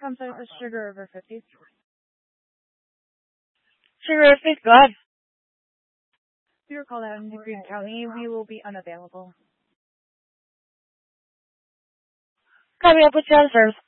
comes out as Sugar over 50. Sugar, please go ahead. If you are called out in Green County, we will be unavailable. Coming up with your answers.